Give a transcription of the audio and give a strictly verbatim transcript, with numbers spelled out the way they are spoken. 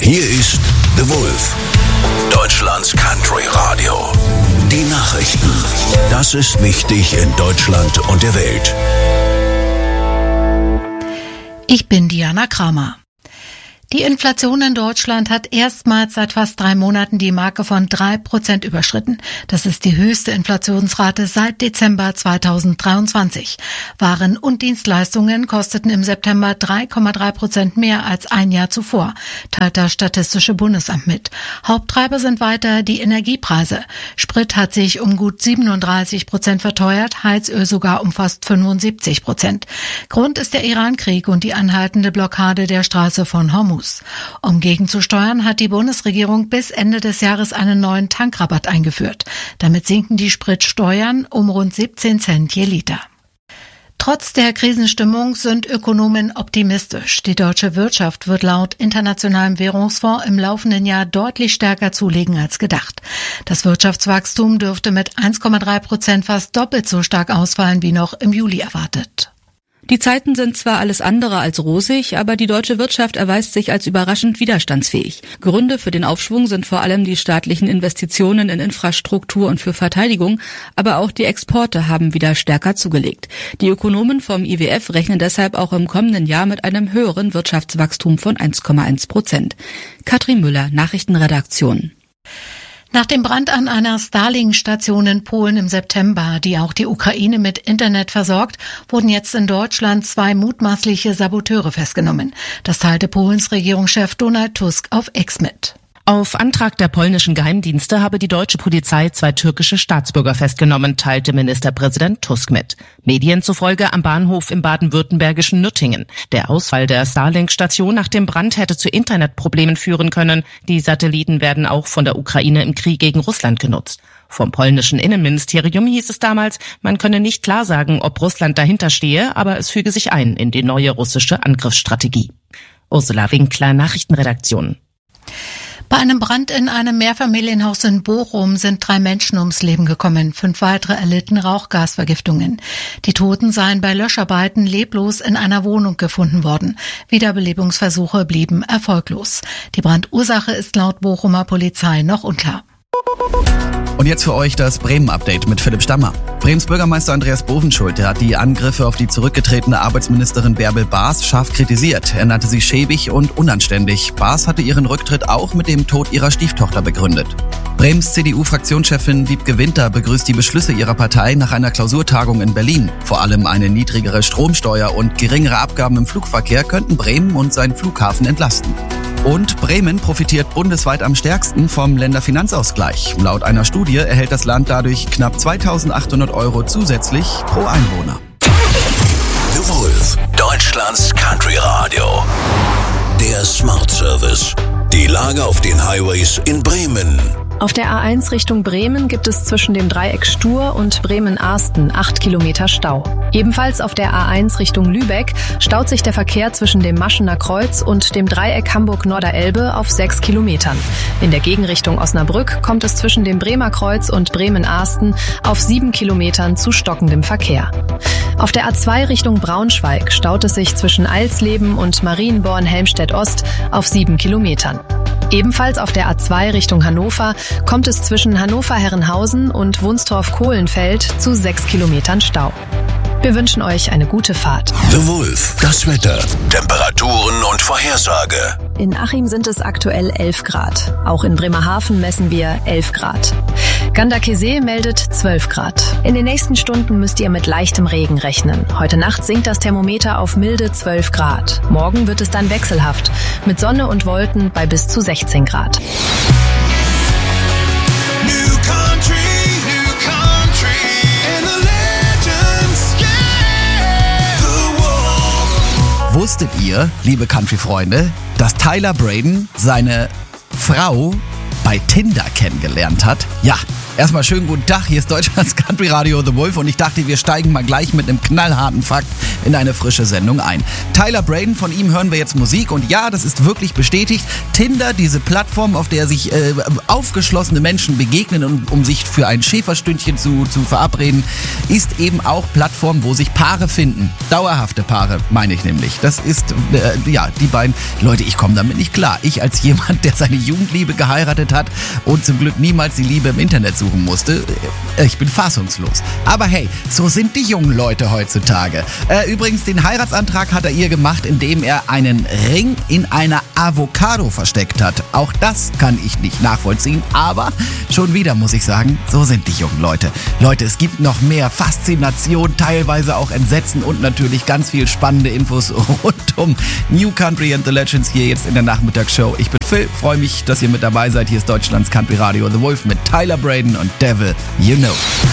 Hier ist The Wolf, Deutschlands Country Radio. Die Nachrichten. Das ist wichtig in Deutschland und der Welt. Ich bin Diana Kramer. Die Inflation in Deutschland hat erstmals seit fast drei Monaten die Marke von drei Prozent überschritten. Das ist die höchste Inflationsrate seit Dezember zweitausenddreiundzwanzig. Waren und Dienstleistungen kosteten im September drei Komma drei Prozent mehr als ein Jahr zuvor, teilt das Statistische Bundesamt mit. Haupttreiber sind weiter die Energiepreise. Sprit hat sich um gut siebenunddreißig Prozent verteuert, Heizöl sogar um fast fünfundsiebzig Prozent. Grund ist der Iran-Krieg und die anhaltende Blockade der Straße von Hormuz. Um gegenzusteuern, hat die Bundesregierung bis Ende des Jahres einen neuen Tankrabatt eingeführt. Damit sinken die Spritsteuern um rund siebzehn Cent je Liter. Trotz der Krisenstimmung sind Ökonomen optimistisch. Die deutsche Wirtschaft wird laut Internationalem Währungsfonds im laufenden Jahr deutlich stärker zulegen als gedacht. Das Wirtschaftswachstum dürfte mit eins Komma drei Prozent fast doppelt so stark ausfallen wie noch im Juli erwartet. Die Zeiten sind zwar alles andere als rosig, aber die deutsche Wirtschaft erweist sich als überraschend widerstandsfähig. Gründe für den Aufschwung sind vor allem die staatlichen Investitionen in Infrastruktur und für Verteidigung, aber auch die Exporte haben wieder stärker zugelegt. Die Ökonomen vom I W F rechnen deshalb auch im kommenden Jahr mit einem höheren Wirtschaftswachstum von eins Komma eins Prozent. Katrin Müller, Nachrichtenredaktion. Nach dem Brand an einer Starlink-Station in Polen im September, die auch die Ukraine mit Internet versorgt, wurden jetzt in Deutschland zwei mutmaßliche Saboteure festgenommen. Das teilte Polens Regierungschef Donald Tusk auf X mit. Auf Antrag der polnischen Geheimdienste habe die deutsche Polizei zwei türkische Staatsbürger festgenommen, teilte Ministerpräsident Tusk mit. Medien zufolge am Bahnhof im baden-württembergischen Nürtingen. Der Ausfall der Starlink-Station nach dem Brand hätte zu Internetproblemen führen können. Die Satelliten werden auch von der Ukraine im Krieg gegen Russland genutzt. Vom polnischen Innenministerium hieß es damals, man könne nicht klar sagen, ob Russland dahinter stehe, aber es füge sich ein in die neue russische Angriffsstrategie. Ursula Winkler, Nachrichtenredaktion. Bei einem Brand in einem Mehrfamilienhaus in Bochum sind drei Menschen ums Leben gekommen. Fünf weitere erlitten Rauchgasvergiftungen. Die Toten seien bei Löscharbeiten leblos in einer Wohnung gefunden worden. Wiederbelebungsversuche blieben erfolglos. Die Brandursache ist laut Bochumer Polizei noch unklar. Und jetzt für euch das Bremen-Update mit Philipp Stammer. Brems Bürgermeister Andreas Bovenschulte hat die Angriffe auf die zurückgetretene Arbeitsministerin Bärbel Baas scharf kritisiert. Er nannte sie schäbig und unanständig. Baas hatte ihren Rücktritt auch mit dem Tod ihrer Stieftochter begründet. Brems C D U-Fraktionschefin Wiebke Winter begrüßt die Beschlüsse ihrer Partei nach einer Klausurtagung in Berlin. Vor allem eine niedrigere Stromsteuer und geringere Abgaben im Flugverkehr könnten Bremen und seinen Flughafen entlasten. Und Bremen profitiert bundesweit am stärksten vom Länderfinanzausgleich. Laut einer Studie erhält das Land dadurch knapp zweitausendachthundert Euro zusätzlich pro Einwohner. The Wolf, Deutschlands Country Radio. Der Smart Service. Die Lage auf den Highways in Bremen. Auf der A eins Richtung Bremen gibt es zwischen dem Dreieck Stur und Bremen-Arsten acht Kilometer Stau. Ebenfalls auf der A eins Richtung Lübeck staut sich der Verkehr zwischen dem Maschener Kreuz und dem Dreieck Hamburg-Norderelbe auf sechs Kilometern. In der Gegenrichtung Osnabrück kommt es zwischen dem Bremer Kreuz und Bremen-Arsten auf sieben Kilometern zu stockendem Verkehr. Auf der A zwei Richtung Braunschweig staut es sich zwischen Eilsleben und Marienborn-Helmstedt-Ost auf sieben Kilometern. Ebenfalls auf der A zwei Richtung Hannover kommt es zwischen Hannover-Herrenhausen und Wunstorf-Kohlenfeld zu sechs Kilometern Stau. Wir wünschen euch eine gute Fahrt. The Wolf, das Wetter, Temperaturen und Vorhersage. In Achim sind es aktuell elf Grad. Auch in Bremerhaven messen wir elf Grad. Ganderkesee meldet zwölf Grad. In den nächsten Stunden müsst ihr mit leichtem Regen rechnen. Heute Nacht sinkt das Thermometer auf milde zwölf Grad. Morgen wird es dann wechselhaft, mit Sonne und Wolken bei bis zu sechzehn Grad. Wusstet ihr, liebe Country-Freunde, dass Tyler Braden seine Frau bei Tinder kennengelernt hat? Ja, Erstmal schönen guten Tag, hier ist Deutschlands Country Radio The Wolf und ich dachte, wir steigen mal gleich mit einem knallharten Fakt in eine frische Sendung ein. Tyler Braden, von ihm hören wir jetzt Musik und ja, das ist wirklich bestätigt. Tinder, diese Plattform, auf der sich äh, aufgeschlossene Menschen begegnen, um, um sich für ein Schäferstündchen zu, zu verabreden, ist eben auch Plattform, wo sich Paare finden. Dauerhafte Paare, meine ich nämlich. Das ist, äh, ja, die beiden Leute, ich komme damit nicht klar. Ich als jemand, der seine Jugendliebe geheiratet hat und zum Glück niemals die Liebe im Internet suchen musste. Ich bin fassungslos. Aber hey, so sind die jungen Leute heutzutage. Äh, übrigens, den Heiratsantrag hat er ihr gemacht, indem er einen Ring in einer Avocado versteckt hat. Auch das kann ich nicht nachvollziehen, aber schon wieder muss ich sagen, so sind die jungen Leute. Leute, es gibt noch mehr Faszination, teilweise auch Entsetzen und natürlich ganz viel spannende Infos rund um New Country and the Legends hier jetzt in der Nachmittagsshow. Ich bin Phil, freue mich, dass ihr mit dabei seid. Hier ist Deutschlands Country Radio The Wolf mit Tyler Braden und Devil You Know.